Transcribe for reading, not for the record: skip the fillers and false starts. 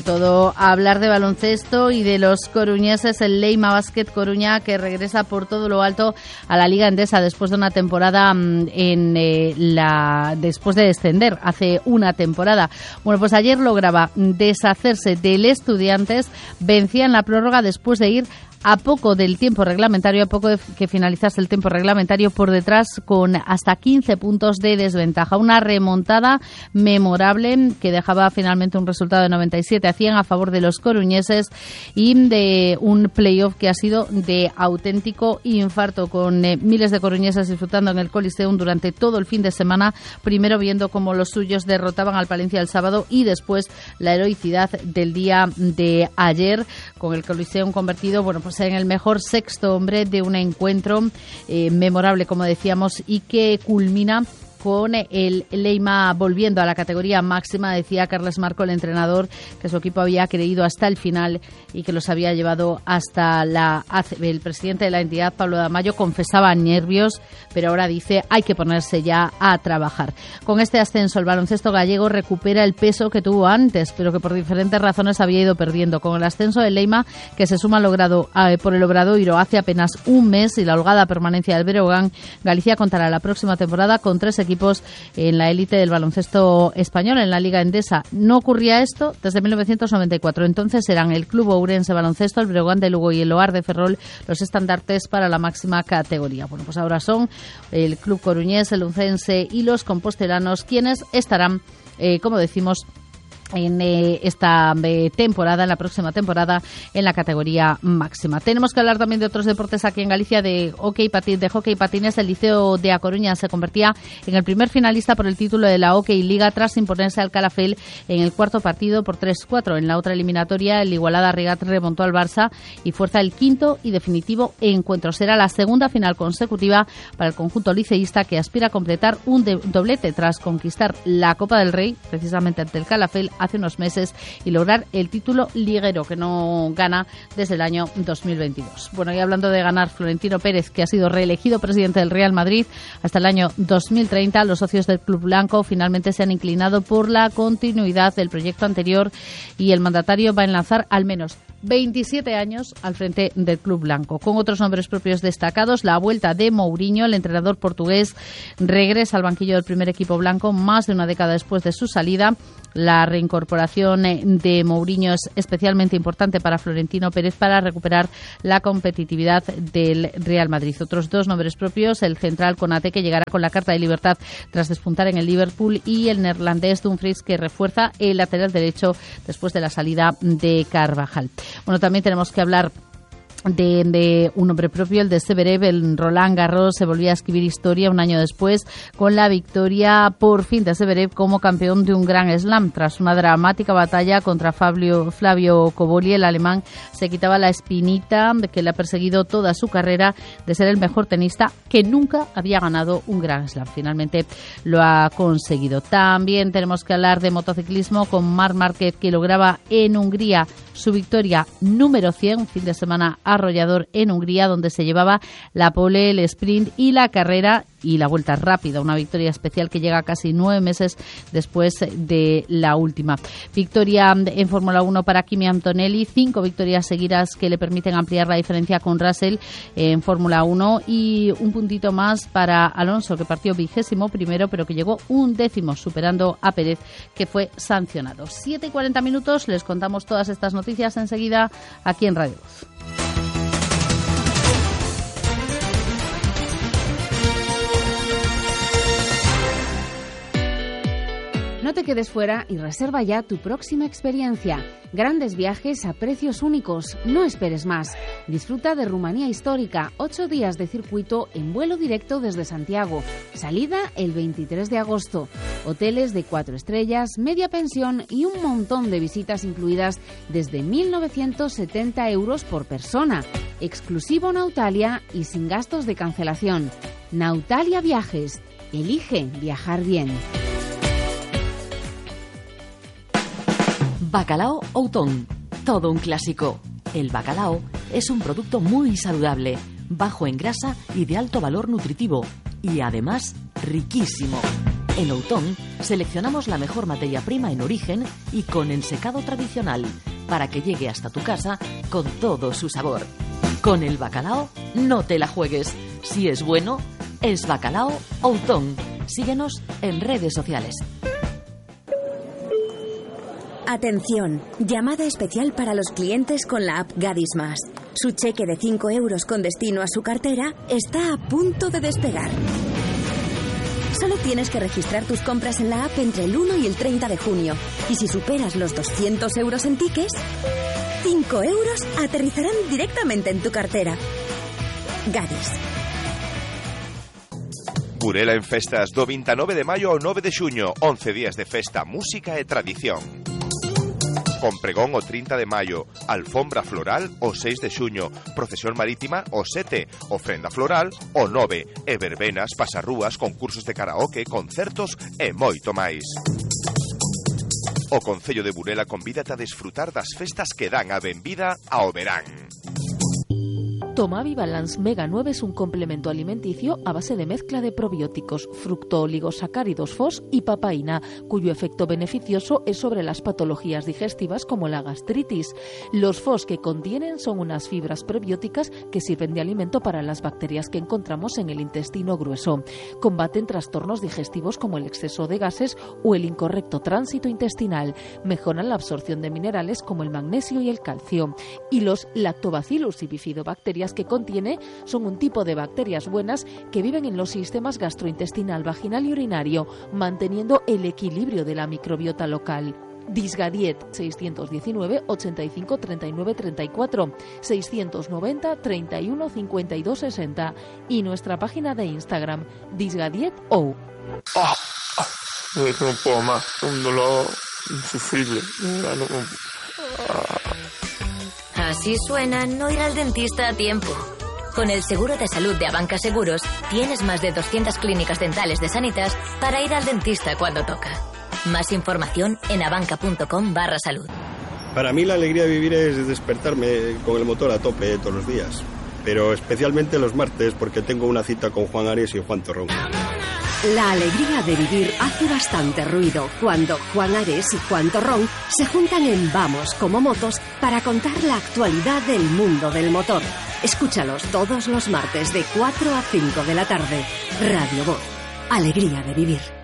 Todo a hablar de baloncesto y de los coruñeses, el Leima Basket Coruña, que regresa por todo lo alto a la Liga Endesa después de una temporada después de descender hace una temporada. Bueno, pues ayer lograba deshacerse del Estudiantes, vencía en la prórroga después de ir a poco del tiempo reglamentario, a poco de que finalizase el tiempo reglamentario, por detrás con hasta 15 puntos de desventaja. Una remontada memorable que dejaba finalmente un resultado de 97-100 a favor de los coruñeses y de un playoff que ha sido de auténtico infarto, con miles de coruñeses disfrutando en el Coliseum durante todo el fin de semana, primero viendo cómo los suyos derrotaban al Palencia el sábado y después la heroicidad del día de ayer, con el Coliseum convertido, bueno, pues en el mejor sexto hombre de un encuentro memorable, como decíamos, y que culmina con el Leima volviendo a la categoría máxima. Decía Carles Marco, el entrenador, que su equipo había creído hasta el final y que los había llevado hasta la ACB. El presidente de la entidad, Pablo Damayo, confesaba nervios, pero ahora dice hay que ponerse ya a trabajar. Con este ascenso, el baloncesto gallego recupera el peso que tuvo antes, pero que por diferentes razones había ido perdiendo. Con el ascenso del Leima, que se suma logrado por el Obradoiro hace apenas un mes, y la holgada permanencia del Breogán, Galicia contará la próxima temporada con 3 equipos en la élite del baloncesto español, en la Liga Endesa. No ocurría esto desde 1994. Entonces eran el Club Ourense Baloncesto, el Breogán de Lugo y el Oar de Ferrol los estandartes para la máxima categoría. Bueno, pues ahora son el Club Coruñés, el Uncense y los compostelanos quienes estarán, como decimos, en esta temporada, en la próxima temporada, en la categoría máxima. Tenemos que hablar también de otros deportes aquí en Galicia, de hockey patines. El Liceo de A Coruña se convertía en el primer finalista por el título de la Hockey Liga tras imponerse al Calafell en el cuarto partido por 3-4. En la otra eliminatoria, el Igualada Rigat remontó al Barça y fuerza el quinto y definitivo encuentro. Será la segunda final consecutiva para el conjunto liceísta, que aspira a completar un doblete tras conquistar la Copa del Rey, precisamente ante el Calafell, hace unos meses, y lograr el título liguero, que no gana desde el año 2022. Bueno, y hablando de ganar, Florentino Pérez, que ha sido reelegido presidente del Real Madrid hasta el año 2030, los socios del Club Blanco finalmente se han inclinado por la continuidad del proyecto anterior y el mandatario va a enlazar al menos 27 años al frente del Club Blanco. Con otros nombres propios destacados, la vuelta de Mourinho, el entrenador portugués, regresa al banquillo del primer equipo blanco más de una década después de su salida. La reincorporación de Mourinho es especialmente importante para Florentino Pérez para recuperar la competitividad del Real Madrid. Otros 2 nombres propios, el central Konate, que llegará con la carta de libertad tras despuntar en el Liverpool, y el neerlandés Dumfries, que refuerza el lateral derecho después de la salida de Carvajal. Bueno, también tenemos que hablar de un nombre propio, el de Zverev. El Roland Garros se volvía a escribir historia un año después con la victoria por fin de Zverev como campeón de un Grand Slam. Tras una dramática batalla contra Flavio Cobolli, el alemán se quitaba la espinita que le ha perseguido toda su carrera de ser el mejor tenista que nunca había ganado un Grand Slam. Finalmente lo ha conseguido. También tenemos que hablar de motociclismo con Marc Márquez, que lograba en Hungría su victoria número 100, un fin de semana arrollador en Hungría, donde se llevaba la pole, el sprint y la carrera y la vuelta rápida. Una victoria especial que llega casi 9 meses después de la última. Victoria en Fórmula 1 para Kimi Antonelli, 5 victorias seguidas que le permiten ampliar la diferencia con Russell en Fórmula 1, y un puntito más para Alonso, que partió 21º, pero que llegó 11º, superando a Pérez, que fue sancionado. 7:40, les contamos todas estas noticias enseguida aquí en Radio Voz. No te quedes fuera y reserva ya tu próxima experiencia. Grandes viajes a precios únicos. No esperes más. Disfruta de Rumanía Histórica. 8 días de circuito en vuelo directo desde Santiago. Salida el 23 de agosto. Hoteles de 4 estrellas, media pensión y un montón de visitas incluidas desde 1.970 euros por persona. Exclusivo Nautalia y sin gastos de cancelación. Nautalia Viajes. Elige viajar bien. Bacalao Outón, todo un clásico. El bacalao es un producto muy saludable, bajo en grasa y de alto valor nutritivo, y además riquísimo. En Outón seleccionamos la mejor materia prima en origen y con ensecado tradicional para que llegue hasta tu casa con todo su sabor. Con el bacalao no te la juegues. Si es bueno, es Bacalao Outón. Síguenos en redes sociales. Atención, llamada especial para los clientes con la app Gadis Más. Su cheque de 5 euros con destino a su cartera está a punto de despegar. Solo tienes que registrar tus compras en la app entre el 1 y el 30 de junio. Y si superas los 200 euros en tickets, 5 euros aterrizarán directamente en tu cartera. Gadis. Burela en festas do 29 de maio ao 9 de xuño. 11 días de festa, música e tradición. Con pregón o 30 de maio, alfombra floral o 6 de xuño, procesión marítima o 7, ofrenda floral o 9, e verbenas, pasarrúas, concursos de karaoke, concertos e moito máis. O Concello de Burela convídate a desfrutar das festas que dan a benvida ao verán. Tomavi Balance Mega 9 es un complemento alimenticio a base de mezcla de probióticos, fructooligosacáridos FOS y papaína, cuyo efecto beneficioso es sobre las patologías digestivas como la gastritis. Los FOS que contienen son unas fibras prebióticas que sirven de alimento para las bacterias que encontramos en el intestino grueso. Combaten trastornos digestivos como el exceso de gases o el incorrecto tránsito intestinal. Mejoran la absorción de minerales como el magnesio y el calcio. Y los Lactobacillus y bifidobacterias que contiene son un tipo de bacterias buenas que viven en los sistemas gastrointestinal, vaginal y urinario, manteniendo el equilibrio de la microbiota local. Disgadiet 619 85 39 34 690 31 52 60 y nuestra página de Instagram DisgadieTO. No puedo más, un dolor insufrible. Así suena no ir al dentista a tiempo. Con el seguro de salud de Abanca Seguros, tienes más de 200 clínicas dentales de Sanitas para ir al dentista cuando toca. Más información en abanca.com/salud. Para mí la alegría de vivir es despertarme con el motor a tope todos los días. Pero especialmente los martes porque tengo una cita con Juan Ares y Juan Torrón. La alegría de vivir hace bastante ruido cuando Juan Ares y Juan Torrón se juntan en Vamos como Motos para contar la actualidad del mundo del motor. Escúchalos todos los martes de 4 a 5 de la tarde. Radio Voz. Alegría de vivir.